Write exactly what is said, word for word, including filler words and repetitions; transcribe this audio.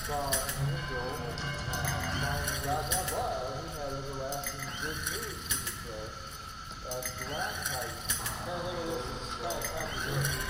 saw an angel uh, flying around that while he had everlasting good news to declare. Uh, the last night, kind of look at this, this kind of contradiction.